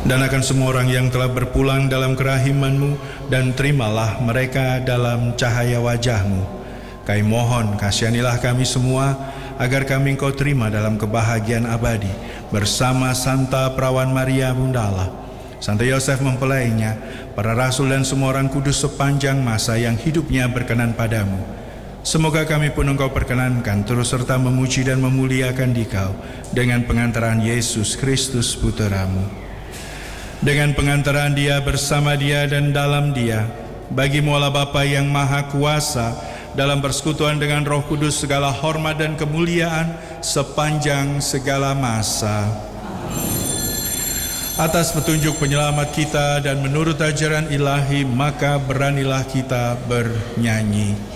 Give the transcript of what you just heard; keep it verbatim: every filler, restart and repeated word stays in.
dan akan semua orang yang telah berpulang dalam kerahiman-Mu, dan terimalah mereka dalam cahaya wajah-Mu. Kami mohon, kasihanilah kami semua, agar kami Engkau terima dalam kebahagiaan abadi, bersama Santa Perawan Maria Bunda Allah, Santo Yosef mempelainya, para rasul dan semua orang kudus sepanjang masa yang hidupnya berkenan padamu. Semoga kami pun Engkau perkenankan terus serta memuji dan memuliakan Dikau dengan pengantaran Yesus Kristus Putra-Mu. Dengan pengantaran Dia, bersama Dia, dan dalam Dia, bagi-Mu Allah Bapa yang Maha Kuasa, dalam persekutuan dengan Roh Kudus segala hormat dan kemuliaan sepanjang segala masa. Atas petunjuk penyelamat kita dan menurut ajaran ilahi, maka beranilah kita bernyanyi.